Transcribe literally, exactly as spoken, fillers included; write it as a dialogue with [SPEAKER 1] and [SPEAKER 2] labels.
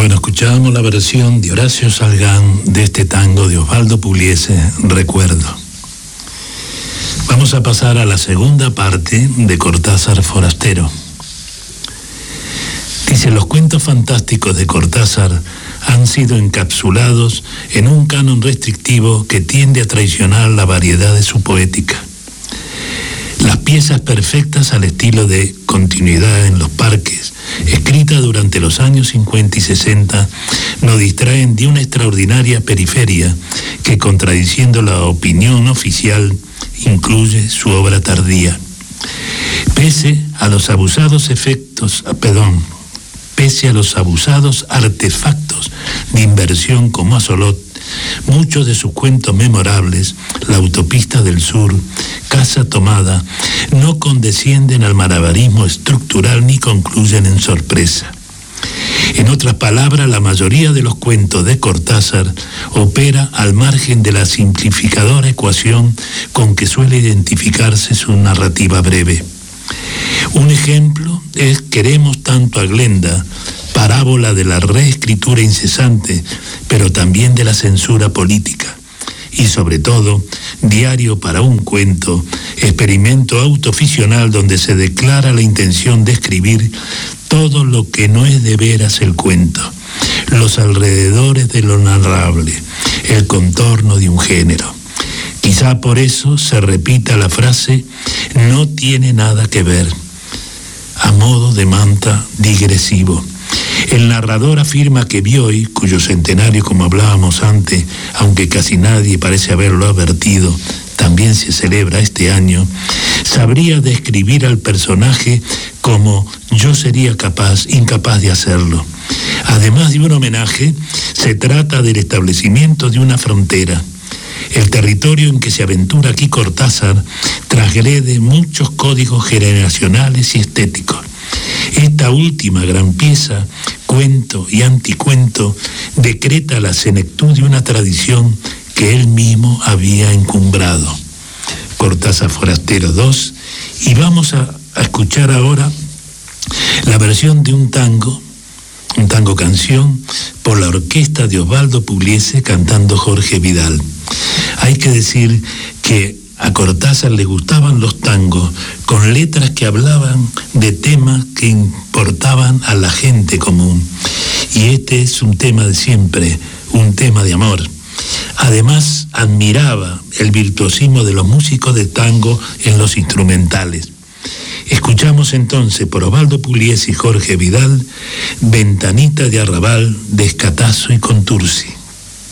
[SPEAKER 1] Bueno, escuchábamos la versión de Horacio Salgán de este tango de Osvaldo Pugliese, Recuerdo. Vamos a pasar a la segunda parte de Cortázar Forastero. Dice, los cuentos fantásticos de Cortázar han sido encapsulados en un canon restrictivo que tiende a traicionar la variedad de su poética. Las piezas perfectas al estilo de Continuidad en los parques, escritas durante los años cincuenta y sesenta, nos distraen de una extraordinaria periferia que, contradiciendo la opinión oficial, incluye su obra tardía. Pese a los abusados efectos, perdón, pese a los abusados artefactos de inversión como Asolot, muchos de sus cuentos memorables, La autopista del sur, Casa tomada, no condescienden al malabarismo estructural ni concluyen en sorpresa. En otras palabras, la mayoría de los cuentos de Cortázar opera al margen de la simplificadora ecuación con que suele identificarse su narrativa breve. Un ejemplo es Queremos tanto a Glenda, parábola de la reescritura incesante, pero también de la censura política. Y sobre todo, Diario para un cuento, experimento autoficcional donde se declara la intención de escribir todo lo que no es de veras el cuento, los alrededores de lo narrable, el contorno de un género. Quizá por eso se repita la frase, no tiene nada que ver, a modo de manta digresivo. El narrador afirma que Bioy, cuyo centenario, como hablábamos antes, aunque casi nadie parece haberlo advertido, también se celebra este año, sabría describir al personaje como yo sería capaz, incapaz de hacerlo. Además de un homenaje, se trata del establecimiento de una frontera. El territorio en que se aventura aquí Cortázar transgrede muchos códigos generacionales y estéticos. Esta última gran pieza, cuento y anticuento, decreta la senectud de una tradición que él mismo había encumbrado. Cortázar Forastero dos, y vamos a, a escuchar ahora la versión de un tango, un tango canción, por la orquesta de Osvaldo Pugliese cantando Jorge Vidal. Hay que decir que a Cortázar le gustaban los tangos con letras que hablaban de temas que importaban a la gente común. Y este es un tema de siempre, un tema de amor. Además, admiraba el virtuosismo de los músicos de tango en los instrumentales. Escuchamos entonces por Osvaldo Pugliese y Jorge Vidal, Ventanita de Arrabal de Escatazo y Contursi.